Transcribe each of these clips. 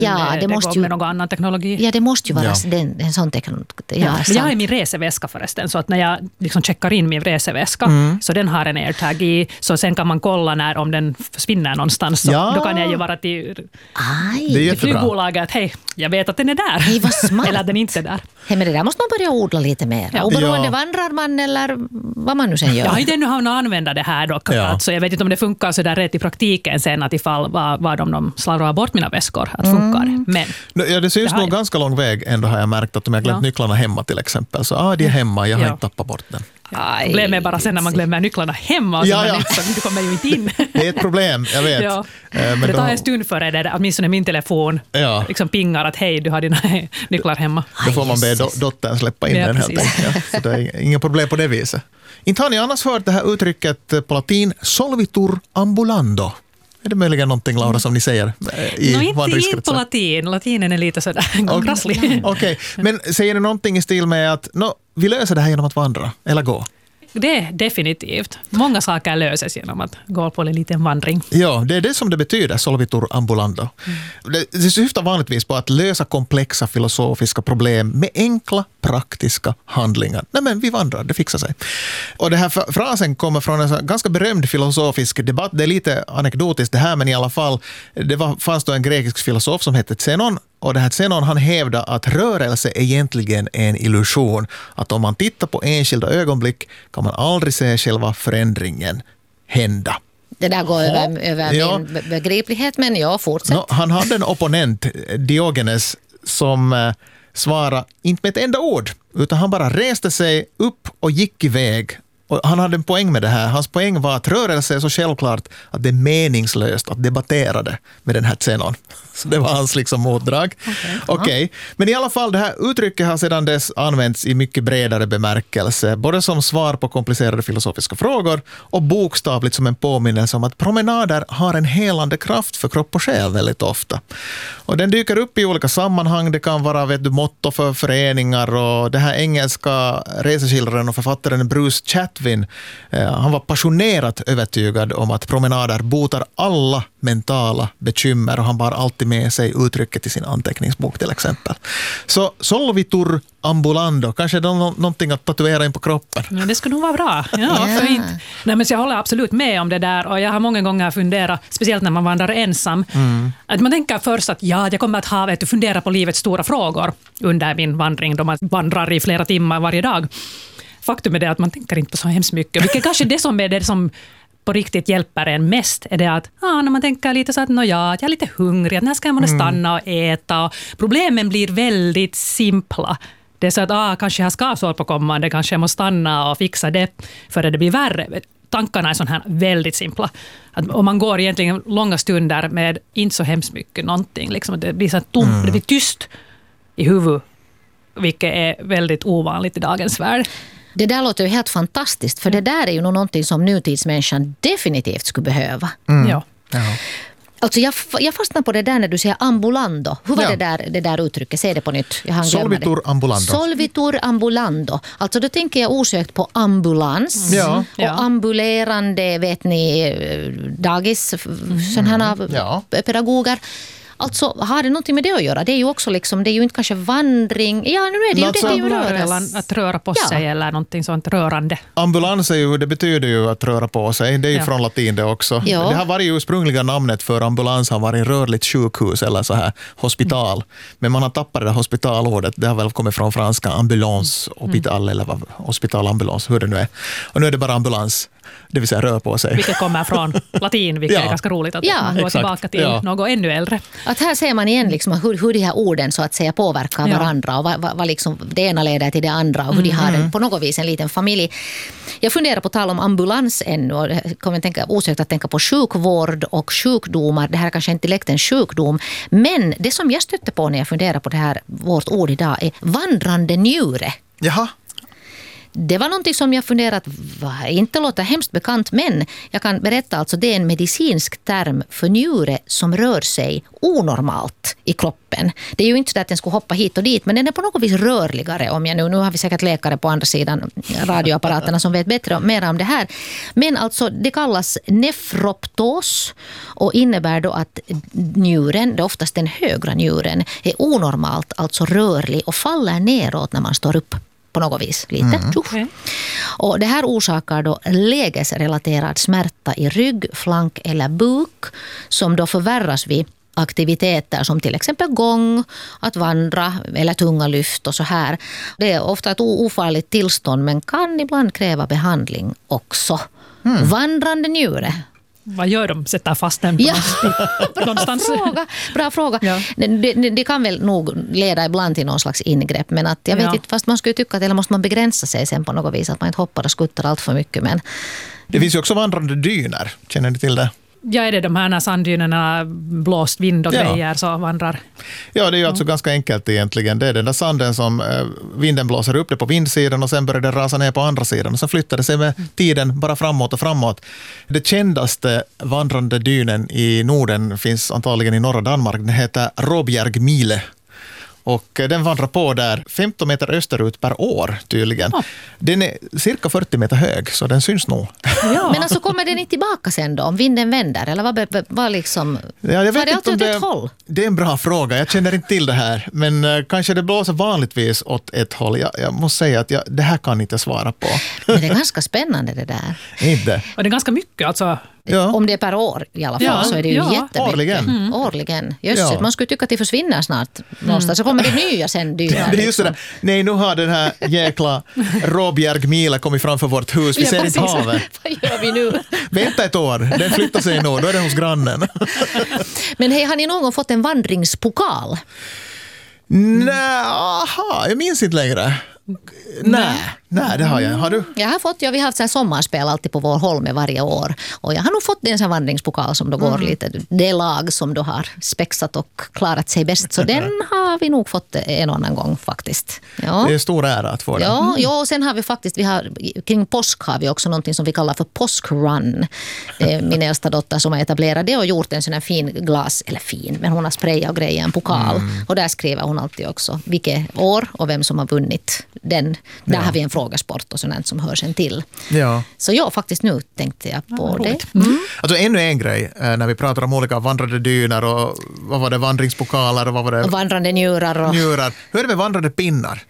Ja, det måste går ju, med någon annan teknologi. Ja, det måste ju vara en sån teknologi. Ja, men jag har min reseväska förresten, så att när jag liksom checkar in min reseväska, så den har en AirTag i, så sen kan man kolla om den försvinner någonstans. Så då kan jag ju vara till flygbolaget, hej, jag vet att den är där. Hej, vad smart. Eller att den inte är där. Hej, men det där måste man börja odla lite mer. Ja. Oberoende vandrar man eller vad man nu sen gör. Jag har inte ännu hunnit använda det här dock. Ja. Alltså, jag vet inte om det funkar så där rätt i praktiken sen, att ifall var de slarvar bort mina väskor, att funkar det. Men ja, det syns nog ganska lång väg ändå, har jag märkt, att om jag glömt nycklarna hemma till exempel, så de är hemma, jag har inte tappat bort den. Problemet är bara sen när man glömmer nycklarna hemma och så kommer ju inte in. Det är ett problem, jag vet. Ja. Men det tar en stund före det, åtminstone min telefon liksom pingar att hej, du har dina nycklar hemma. Då får man be dottern släppa in den helt enkelt. Så det är inga problem på det viset. Inte har ni annars hört det här uttrycket på latin, solvitur ambulando? Är det möjligen någonting, Laura, som ni säger i vandringskretsar? Inte på latin. Latinen är lite sådär krasslig. Okej, men säger det någonting i stil med att vi löser det här genom att vandra eller gå? Det är definitivt. Många saker löses genom att gå på en liten vandring. Ja, det är det som det betyder, solvitur ambulando. Det syftar vanligtvis på att lösa komplexa filosofiska problem med enkla, praktiska handlingar. Nej, men vi vandrar, det fixar sig. Och den här frasen kommer från en ganska berömd filosofisk debatt. Det är lite anekdotiskt det här, men i alla fall, fanns då en grekisk filosof som hette Zenon. Och det här Zenon, han hävdar att rörelse egentligen är en illusion. Att om man tittar på enskilda ögonblick kan man aldrig se själva förändringen hända. Det där går över min begriplighet, men fortsätt. Han hade en opponent, Diogenes, som svarade inte med ett enda ord, utan han bara reste sig upp och gick iväg. Och han hade en poäng med det här. Hans poäng var att rörelse är så självklart att det är meningslöst att debattera det med den här Zenon. Så det var hans motdrag. Okej. Men i alla fall, det här uttrycket har sedan dess använts i mycket bredare bemärkelse. Både som svar på komplicerade filosofiska frågor och bokstavligt som en påminnelse om att promenader har en helande kraft för kropp och själ väldigt ofta. Och den dyker upp i olika sammanhang. Det kan vara motto för föreningar, och det här engelska reseskildraren och författaren Bruce Chatwin, han var passionerat övertygad om att promenader botar alla mentala bekymmer, och han bar alltid med sig uttrycket i sin anteckningsbok till exempel. Så solvitur ambulando, kanske det är någonting att tatuera in på kroppen. Ja, det skulle nog vara bra. Ja, fint. Nej, men jag håller absolut med om det där, och jag har många gånger funderat, speciellt när man vandrar ensam, att man tänker först att jag kommer att ha fundera på livets stora frågor under min vandring, då man vandrar i flera timmar varje dag. Faktum är det att man tänker inte på så hemskt mycket, vilket kanske det som är det som på riktigt hjälper en mest, är det att när man tänker lite så att jag är lite hungrig, att när ska man stanna och äta, och problemen blir väldigt simpla. Det är så att kanske jag ska sova på kommande, kanske jag måste stanna och fixa det före det blir värre. Tankarna är sån här väldigt simpla. Att om man går egentligen långa stunder med inte så hemskt mycket någonting, det blir så tomt, det blir tyst i huvudet, vilket är väldigt ovanligt i dagens värld. Det där låter ju helt fantastiskt, för det där är ju någonting som nutidsmänniskan definitivt skulle behöva. Ja. Alltså jag fastnar på det där när du säger ambulando. Hur var det där uttrycket? Säg det på nytt. Solvitur ambulando. Solvitur ambulando. Alltså då tänker jag osökt på ambulans. Ja. Och ambulerande, vet ni, dagis, sådana här pedagoger. Alltså, har det någonting med det att göra? Det är ju också det är ju inte kanske vandring. Ja, nu är det ju det är ju rörelse. Att röra på sig eller någonting sånt rörande. Ambulans det betyder ju att röra på sig. Det är ju från latin det också. Ja. Det har varit ju ursprungliga namnet för ambulans har varit rörligt sjukhus eller så här hospital. Men man har tappat det där hospitalordet. Det har väl kommit från franska ambulance, hospital eller hospital ambulance, hur det nu är. Och nu är det bara ambulans. Det vill säga rör på sig. Vilket kommer från latin, vilket är ganska roligt att gå tillbaka till något ännu äldre. Att här ser man igen hur de här orden så att säga påverkar varandra, och vad det ena leder till det andra, och hur de har på något vis en liten familj. Jag funderar på tal om ambulans ännu, och kommer osökt att tänka på sjukvård och sjukdomar. Det här är kanske inte direkt en sjukdom, men det som jag stötte på när jag funderar på det här, vårt ord idag, är vandrande njure. Jaha. Det var någonting som jag funderat, inte låter hemskt bekant, men jag kan berätta alltså det är en medicinsk term för njure som rör sig onormalt i kroppen. Det är ju inte så att den skulle hoppa hit och dit, men den är på något vis rörligare. Om jag nu har vi säkert läkare på andra sidan radioapparaterna som vet bättre mer om det här. Men alltså det kallas nefroptos och innebär då att njuren, det är oftast den högra njuren, är onormalt, alltså rörlig och faller neråt när man står upp på något vis lite. Okay. Och det här orsakar då lägesrelaterad smärta i rygg, flank eller buk som då förvärras vid aktiviteter som till exempel gång, att vandra eller tunga lyft och så här. Det är ofta ett ofarligt tillstånd men kan ibland kräva behandling också. Vandrande njure. Vad gör de? Sätter fast den någonstans? Bra fråga. Ja. Det kan väl nog leda ibland till någon slags ingrepp, men att jag vet inte, fast man skulle tycka att eller måste man begränsa sig sen på något vis, att man inte hoppar och skuttar allt för mycket. Men det finns ju också vandrande dyner, känner ni till det? Ja, är det de här när sanddynerna blåst vind och grejer så vandrar? Ja, det är ju alltså ganska enkelt egentligen. Det är den där sanden som vinden blåser upp det på vindsidan och sen börjar det rasa ner på andra sidan. Och så flyttar det sig med tiden bara framåt och framåt. Det kändaste vandrande dynen i Norden finns antagligen i norra Danmark. Den heter Råbjergmile. Och den vandrar på där 15 meter österut per år tydligen. Den är cirka 40 meter hög, så den syns nog. Ja. Men alltså kommer den inte tillbaka sen då, om vinden vänder? Eller vad liksom... Ja, jag vet det alltid åt ett håll? Det är en bra fråga, jag känner inte till det här. Men kanske det blåser vanligtvis åt ett håll. Jag måste säga att det här kan inte svara på. Men det är ganska spännande det där. Inte. Och det är ganska mycket alltså... Ja. Om det är per år i alla fall så är det ju jättemycket. Årligen. Just man skulle tycka att det försvinner snart någonstans. Så kommer det nya sen dyra. Det är just det. Nej, nu har den här jäkla Råbjergmila kommit framför vårt hus. Vi ser inte havet. Vad gör vi nu? Vänta ett år. Den flyttar sig nog. Då är det hos grannen. Men hej, har ni någon fått en vandringspokal? Nej, jag minns inte längre. Nej, det har jag. Har du? Jag har fått, vi har haft så här sommarspel alltid på vår Holme varje år. Och jag har nog fått en sån vandringspokal som då går lite, det lag som då har spexat och klarat sig bäst. Så den har vi nog fått en annan gång faktiskt. Ja. Det är stor ära att få den. Ja, och sen har vi faktiskt, kring påsk har vi också någonting som vi kallar för påskrun. Min äldsta dotter som har etablerat det och gjort en sån här fin glas, eller fin, men hon har sprayat och grejer, en pokal. Och där skriver hon alltid också vilket år och vem som har vunnit den. Där har vi en frågesport och sånt som hör sen till. Ja. Så faktiskt nu tänkte jag på det. Alltså ännu en grej när vi pratar om olika vandrande dynar och vad var det, vandringspokaler och vad var det? Vandrande njurar. Hur är det med vandrande pinnar?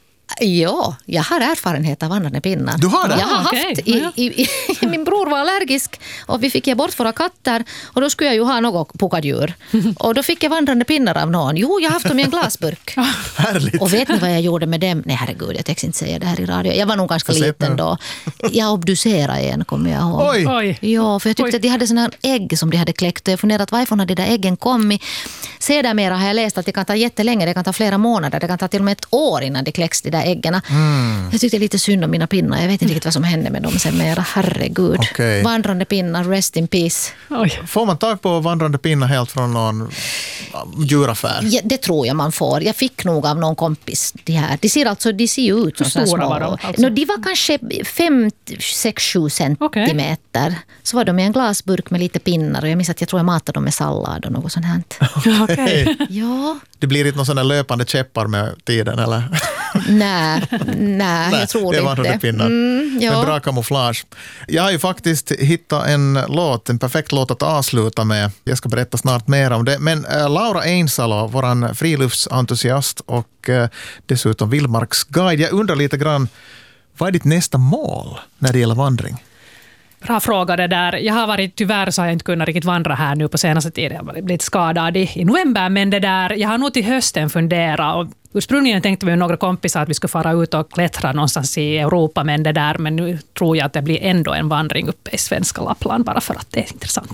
Ja, jag har erfarenhet av vandrande pinnar. Du har det? Jag har haft, min bror var allergisk och vi fick ge bort våra katter och då skulle jag ju ha något pokadjur. Och då fick jag vandrande pinnar av någon. Jo, jag har haft dem i en glasburk. Härligt. Och vet ni vad jag gjorde med dem? Nej, herregud, jag tänkte inte säga det här i radio. Jag var nog ganska liten då. Jag obducerade en, kommer jag ihåg. Oj. Ja, för jag tyckte att de hade såna här ägg som de hade kläckt och jag funderade varifrån hade de där äggen kommit. Sedermera har jag läst att det kan ta jättelänge, det kan ta flera månader, det kan ta till och med ett år innan det kläcks de där äggen. Jag tyckte lite synd om mina pinnar. Jag vet inte riktigt vad som hände med dem sen mera. Herregud. Okay. Vandrande pinnar, rest in peace. Oj. Får man tag på vandrande pinnar helt från någon djuraffär? Ja, det tror jag man får. Jag fick nog av någon kompis de här. De ser ju ut som stora var de, alltså. De var kanske 5, 6, 7 centimeter. Okay. Så var de i en glasburk med lite pinnar och jag minns att jag tror jag matade dem med sallad och något sånt här. Okay. Ja. Det blir inte någon sån där löpande käppar med tiden, eller? Nej, jag tror det var inte. Det pinnar. Med bra kamouflage. Jag har ju faktiskt hittat en perfekt låt att avsluta med. Jag ska berätta snart mer om det. Men Laura Einsalo, våran friluftsentusiast och dessutom vildmarksguide. Jag undrar lite grann, vad är ditt nästa mål när det gäller vandring? Bra fråga det där. Jag har varit, tyvärr så har jag inte kunnat riktigt vandra här nu på senaste tiden. Jag har blivit skadad i november, men det där, jag har nog till hösten funderat och ursprungligen tänkte vi några kompisar att vi skulle fara ut och klättra någonstans i Europa, men nu tror jag att det blir ändå en vandring uppe i svenska Lappland bara för att det är intressant.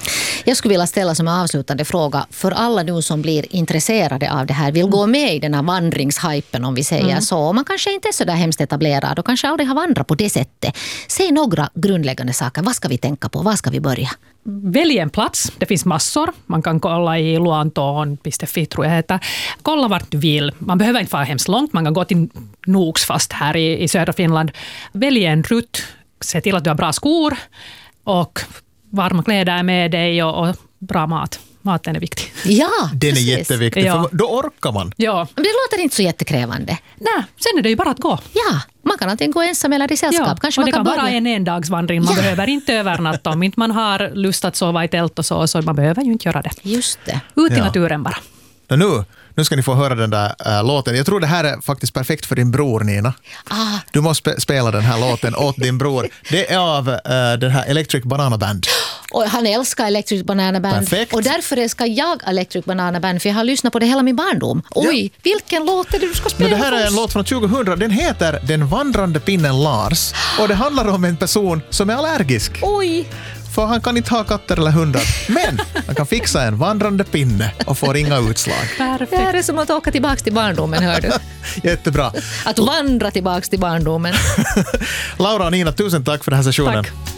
Jag skulle vilja ställa som en avslutande fråga för alla nu som blir intresserade av det här, vill gå med i den här vandringshypen om vi säger så. Man kanske inte är så där hemskt etablerad och kanske aldrig har vandrat på det sättet. Säg några grundläggande saker. Vad ska vi tänka på? Var ska vi börja? Välj en plats. Det finns massor. Man kan kolla i Luontoon.fi tror jag heter. Kolla vart du vill. Man behöver inte vara hemskt långt. Man kan gå till Nuuksfast här i södra Finland. Välj en rutt. Se till att du har bra skor och varma kläder med dig och bra mat. Maten är viktig. Ja, Den precis. är jätteviktig, för då orkar man. Ja. Men det låter inte så jättekrävande. Nej, sen är det ju bara att gå. Ja, man kan antingen gå ensam eller i sällskap. Ja, Kanske och man det kan börja. vara en endagsvandring. Man behöver inte övernatta. Om inte man har lust att sova i tält och så man behöver ju inte göra det. Just det. Ut i naturen bara. Nu ska ni få höra den där låten. Jag tror det här är faktiskt perfekt för din bror, Nina. Du måste spela den här låten åt din bror. Det är av den här Electric Banana Band. Och han älskar Electric Banana Band. Perfekt. Och därför älskar jag Electric Banana Band, för jag har lyssnat på det hela min barndom. Oj, vilken låt är det du ska spela? Men det här är en låt från 2000. Den heter Den vandrande pinnen Lars. Och det handlar om en person som är allergisk. Oj! För han kan inte ha katter eller hundar. Men han kan fixa en vandrande pinne och får inga utslag. Det här är som att åka tillbaka till barndomen, hör du. Jättebra. Att vandra tillbaka till barndomen. Laura och Nina, tusen tack för den här sessionen. Tack.